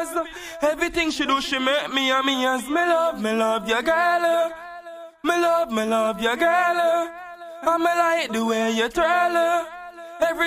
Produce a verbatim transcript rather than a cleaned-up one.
videos. Everything she do, she make me and me as me love, me love your girl. Me love, me love your girl. And me like the way you twirl. Every